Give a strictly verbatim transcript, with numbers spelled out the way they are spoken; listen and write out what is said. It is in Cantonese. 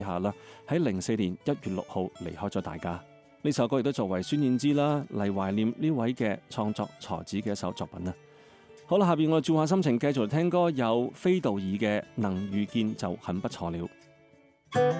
下啦，喺零四年一月六號離開咗大家。呢首歌亦都作為孫燕姿啦嚟懷念呢位嘅創作才子嘅一首作品啦。好啦，下邊我哋轉下心情，繼續嚟聽歌，有菲道爾嘅《能遇見就很不錯了》。